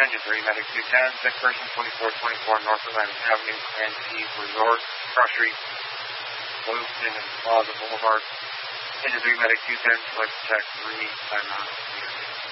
Engine 3, Medic 210, sick person 2424 North Atlantic Avenue, Grand Keys Resort, Cross Street, Lewiston and Plaza Boulevard. Engine 3, Medic 210, select check 3, time out.